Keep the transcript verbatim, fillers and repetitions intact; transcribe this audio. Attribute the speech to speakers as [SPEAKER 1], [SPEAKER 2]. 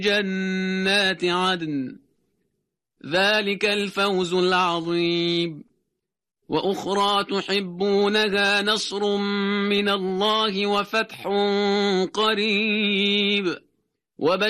[SPEAKER 1] جنات عدن ذلك الفوز العظيم. وأخرى تحبونها نصر من الله وفتح قريب